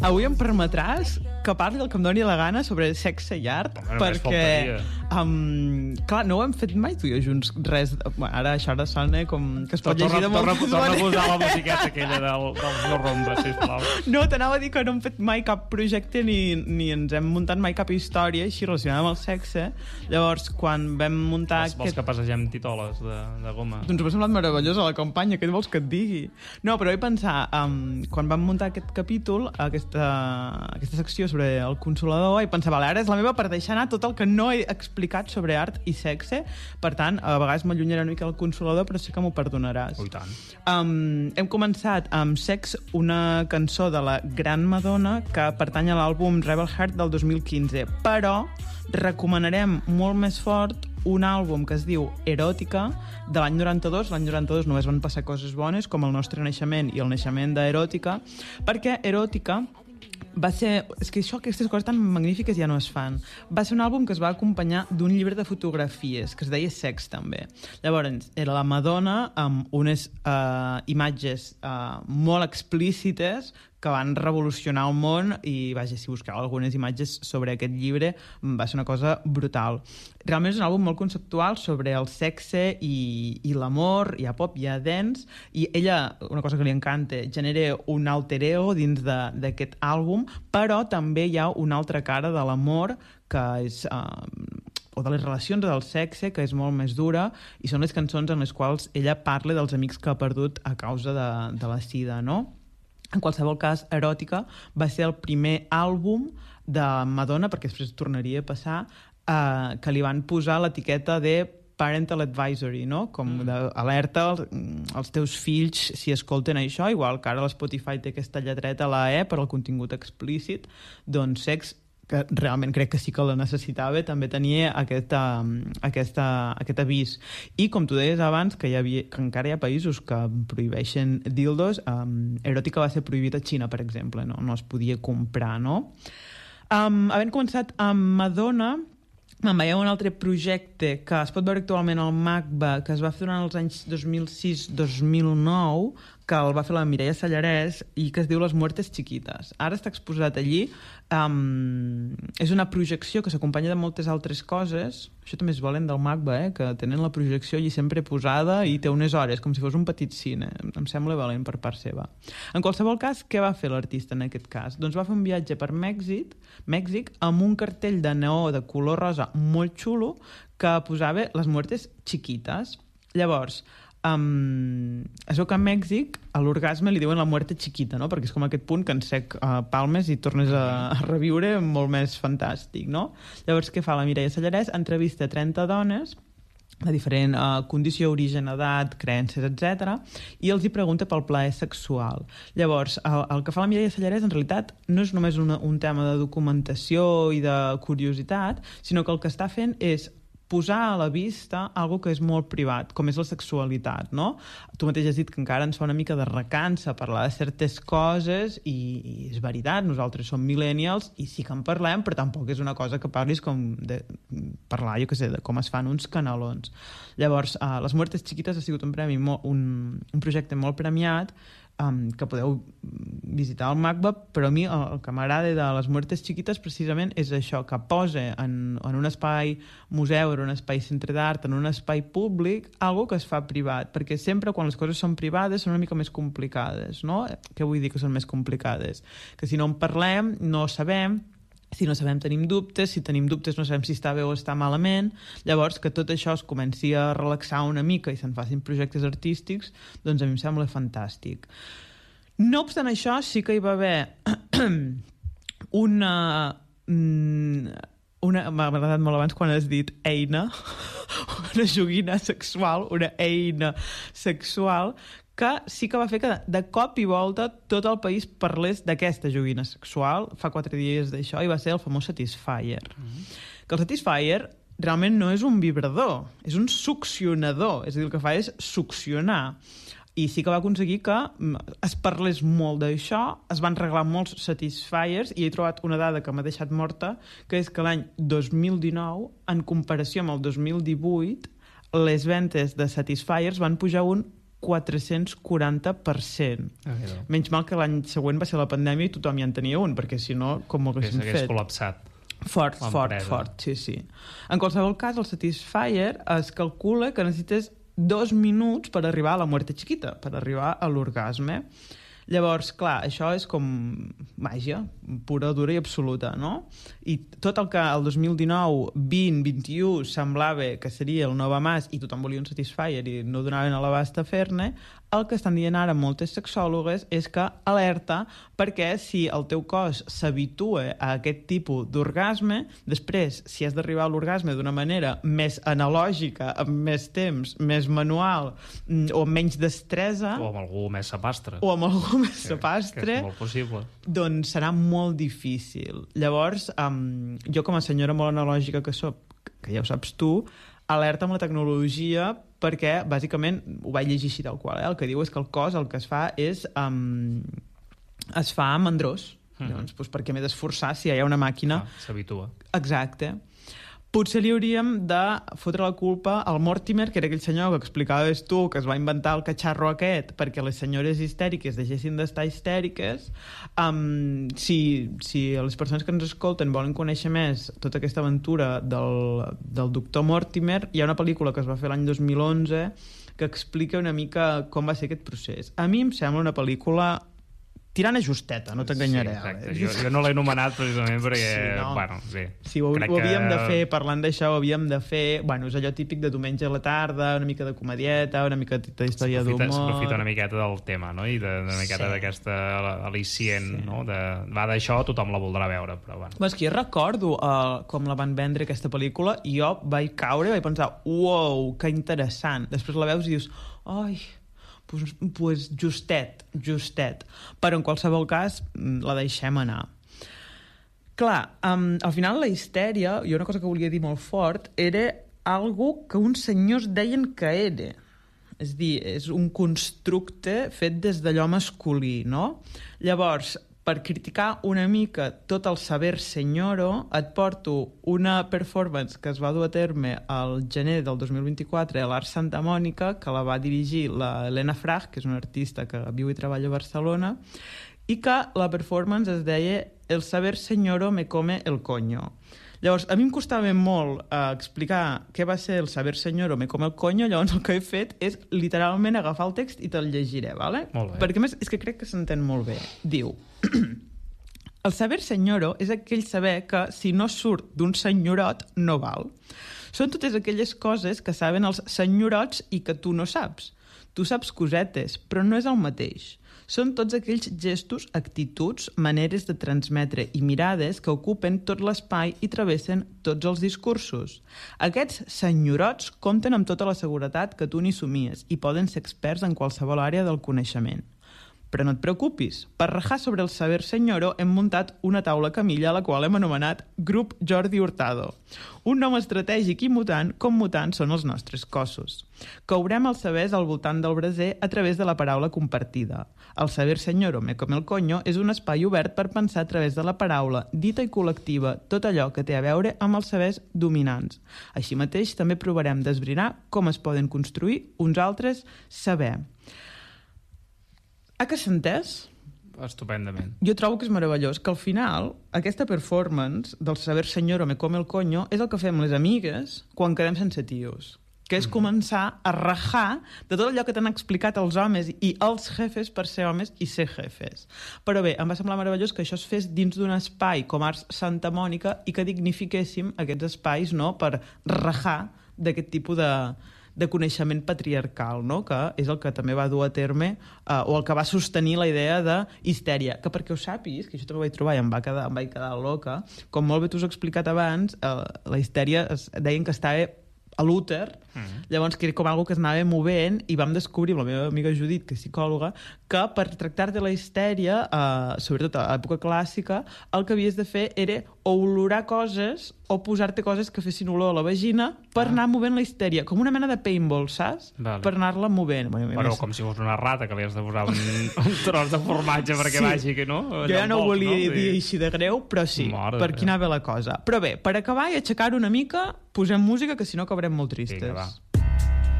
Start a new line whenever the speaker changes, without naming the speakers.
Avui em permetràs que parli del que em doni la gana sobre sexe i art, perquè clar, no ho hem fet mai tu i jo junts, res. Ara això ara sona com que es pot llegir de moltes maneres.
Torna a posar la musiqueta aquella dels no ronda, sisplau.
No, t'anava a dir que no hem fet mai cap projecte ni ens hem muntat mai cap història així relacionada amb el sexe. Llavors, quan vam muntar
Vols que passegem titoles de goma?
Doncs m'ha semblat meravellós a la campanya, què vols que et digui? No, però vaig pensar, quan vam muntar aquest capítol, aquesta secció sobre el Consolador, i pensava, ara és la meva per deixar anar tot el que no he explicat sobre art i sexe. Per tant, a vegades m'allunyaré una mica del Consolador, però sí que m'ho perdonaràs.
Oh, i tant.
Hem començat amb Sex, una cançó de la gran Madonna que pertany a l'àlbum Rebel Heart del 2015, però recomanarem molt més fort un àlbum que es diu Eròtica, de l'any 92. L'any 92 només van passar coses bones, com el nostre naixement i el naixement d'Eròtica, perquè Eròtica va ser... És que aquestes coses tan magnífiques ja no es fan. Va ser un àlbum que es va acompanyar d'un llibre de fotografies, que es deia Sex, també. Llavors, era la Madonna amb unes imatges molt explícites que van revolucionar el món i, vaja, si buscava algunes imatges sobre aquest llibre, va ser una cosa brutal. Realment és un àlbum molt conceptual sobre el sexe i l'amor, hi ha pop, hi ha dance, i ella, una cosa que li encanta, genera un alter ego dins d'aquest àlbum, però també hi ha una altra cara de l'amor que és... o de les relacions del sexe, que és molt més dura, i són les cançons en les quals ella parla dels amics que ha perdut a causa de la sida, no? En qualsevol cas, Eròtica va ser el primer àlbum de Madonna, perquè després tornaria a passar, que li van posar l'etiqueta de Parental Advisory, no? Com d'alerta als teus fills si escolten això, igual que ara l'Spotify té aquesta lletreta, la E, per al contingut explícit, doncs Sex, que realment crec que sí que la necessitava, també tenia aquest avís. I com tu deies abans, que encara hi ha països que prohibeixen dildos, Eròtica va ser prohibit a Xina, per exemple, no es podia comprar, no? Havent començat amb Madonna, me'n veia un altre projecte que es pot veure actualment al MACBA, que es va fer durant els anys 2006-2009, que el va fer la Mireia Sallarès i que es diu Les Muertes Chiquitas. Ara està exposat allí. És una projecció que s'acompanya de moltes altres coses. Això també és valent del MACBA, que tenen la projecció allí sempre posada i té unes hores, com si fos un petit cine. Em sembla valent per part seva. En qualsevol cas, què va fer l'artista en aquest cas? Doncs va fer un viatge per Mèxic amb un cartell de neó de color rosa molt xulo que posava Les Muertes Chiquitas. Llavors, es veu que a Mèxic a l'orgasme li diuen la muerte chiquita, no? Perquè és com aquest punt que en sec palmes i tornes a reviure molt més fantàstic, no? Llavors, què fa la Mireia Sallarès? Entrevista 30 dones de diferent condició, origen, edat, creences, etc. i els hi pregunta pel plaer sexual. Llavors, el que fa la Mireia Sallarès en realitat no és només un tema de documentació i de curiositat, sinó que el que està fent és posar a la vista algo que és molt privat, com és la sexualitat, no? Tu mateix has dit que encara ens fa una mica de recança parlar de certes coses i és veritat, nosaltres som millennials i sí que en parlem, però tampoc és una cosa que parlis com de parlar, jo què sé, de com es fan uns canelons. Llavors, Les Muertes Chiquitas ha sigut un projecte molt premiat, que podeu visitar el MACBA, però a mi el que m'agrada de Les Muertes Chiquitas precisament és això, que posa en un espai museu, en un espai centre d'art, en un espai públic, algo que es fa privat, perquè sempre quan les coses són privades són una mica més complicades, no? Què vull dir que són més complicades? Que si no en parlem, no sabem, si no sabem tenim dubtes, si tenim dubtes no sabem si està bé o està malament, llavors que tot això es comenci a relaxar una mica i se'n facin projectes artístics, doncs a mi em sembla fantàstic. No obstant això, sí que hi va haver m'ha agradat molt abans quan has dit eina, una joguina sexual, una eina sexual, que sí que va fer que de cop i volta tot el país parlés d'aquesta joguina sexual. Fa 4 dies d'això i va ser el famós Satisfyer. Que el Satisfyer realment no és un vibrador, és un succionador, és a dir, el que fa és succionar. I sí que va aconseguir que es parlés molt d'això, es van regalar molts Satisfyers i he trobat una dada que m'ha deixat morta, que és que l'any 2019, en comparació amb el 2018, les ventes de Satisfyers van pujar un 440%. Menys mal que l'any següent va ser la pandèmia i tothom ja en tenia un, perquè si no, com ho haguéssim fet?
S'hagués col·lapsat.
Fort, sí. En qualsevol cas, el Satisfyer es calcula que necessites 2 minuts per arribar a la muerte chiquita, per arribar a l'orgasme. Llavors, clar, això és com màgia, pura, dura i absoluta, no? I tot el que el 2019, 20, 21 semblava que seria el nou mas i tothom volia un Satisfyer i no donaven a l'abast a fer-ne, el que estan dient ara moltes sexòlogues és que alerta perquè si el teu cos s'habitua a aquest tipus d'orgasme, després, si has d'arribar a l'orgasme d'una manera més analògica, amb més temps, més manual o amb menys destresa...
O amb algú més sapastre.
Que
és molt possible.
Doncs serà molt difícil. Llavors, jo com a senyora molt analògica que soc, que ja ho saps tu, alerta amb la tecnologia perquè, bàsicament, ho vaig llegir així tal qual, el que diu és que el cos el que es fa és... es fa mandrós. Llavors, doncs, per què m'he d'esforçar si hi ha una màquina...
S'habitua.
Exacte. Potser li hauríem de fotre la culpa al Mortimer, que era aquell senyor que explicaves tu, que es va inventar el catxarro aquest perquè les senyores histèriques deixessin d'estar histèriques. Si les persones que ens escolten volen conèixer més tota aquesta aventura del doctor Mortimer, hi ha una pel·lícula que es va fer l'any 2011 que explica una mica com va ser aquest procés. A mi em sembla una pel·lícula tirant a justeta, no t'enganyaré.
Sí, jo no l'he anomenat precisament perquè...
Sí, no?
Bueno, sí.
Sí, ho havíem de fer, parlant d'això, ho havíem de fer... Bueno, és allò típic de diumenge a la tarda, una mica de comedieta, una mica d'història d'humor...
S'aprofita una miqueta del tema, no? I una miqueta d'aquesta al·licient, no? Va d'això, tothom la voldrà veure, però bueno.
És que jo recordo com la van vendre aquesta pel·lícula i jo vaig caure i vaig pensar, uau, que interessant. Després la veus i dius, ai... pues justet. Però en qualsevol cas la deixem anar. Clar, al final la histèria, i una cosa que volia dir molt fort, era algo que uns senyors deien que era. És dir, és un constructe fet des d'allò masculí, no? Llavors, per criticar una mica tot el saber senyoro, et porto una performance que es va dur a terme al gener del 2024 a l'Art Santa Mònica, que la va dirigir l'Helena Frag, que és una artista que viu i treballa a Barcelona, i que la performance es deia El saber senyoro me come el coño. Llavors, a mi em costava molt explicar què va ser el saber senyoro me come el coño, llavors el que he fet és literalment agafar el text i te'l llegiré, ¿vale?
Molt bé.
Perquè a més és que crec que s'entén molt bé. Diu... El saber senyoro és aquell saber que si no surt d'un senyorot no val. Són totes aquelles coses que saben els senyorots i que tu no saps. Tu saps cosetes, però no és el mateix. Són tots aquells gestos, actituds, maneres de transmetre i mirades que ocupen tot l'espai i travessen tots els discursos. Aquests senyorots compten amb tota la seguretat que tu n'hi somies i poden ser experts en qualsevol àrea del coneixement. Però no et preocupis, per rajar sobre el saber senyoro hem muntat una taula camilla a la qual hem anomenat Grup Jordi Hurtado. Un nom estratègic i mutant com mutants són els nostres cossos. Courem els sabers al voltant del braser a través de la paraula compartida. El saber senyoro me come el coño és un espai obert per pensar a través de la paraula dita i col·lectiva tot allò que té a veure amb els sabers dominants. Així mateix també provarem d'esbrinar com es poden construir uns altres saber. Que s'ha entès?
Estupendament.
Jo trobo que és meravellós, que al final aquesta performance del saber senyoro me come el coño és el que fem les amigues quan quedem sense tios, que és començar a rajar de tot allò que t'han explicat els homes i els jefes per ser homes i ser jefes. Però bé, em va semblar meravellós que això es fes dins d'un espai com Art Santa Mònica i que dignifiquéssim aquests espais, no?, per rajar d'aquest tipus de coneixement patriarcal, no?, que és el que també va dur a terme o el que va sostenir la idea de histèria, que perquè ho sàpiguis, que això també ho vaig trobar i em vaig quedar loca, com molt bé t'ho has explicat abans, la histèria deien que estava a l'úter, llavors que era com algo que es anava movent i vam descobrir amb la meva amiga Judit, que és psicòloga, que per tractar de la histèria, sobretot a l'època clàssica, el que havies de fer era o olorar coses o posar-te coses que fessin olor a la vagina per anar movent la histèria, com una mena de paintball, saps?
Vale.
Per anar-la movent.
Però com si fos una rata que li has de posar un tros de formatge perquè vagi, que no?
Jo ja no ho volia dir així de greu, però sí, per aquí anava la cosa. Però bé, per acabar i aixecar una mica, posem música, que si no acabarem molt tristes.
Vinga,